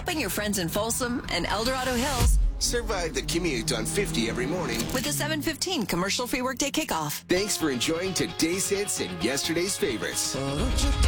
Dropping your friends in Folsom and El Dorado Hills Survive the commute on 50 every morning. with the 7:15 commercial-free workday kickoff. Thanks for enjoying today's hits and yesterday's favorites.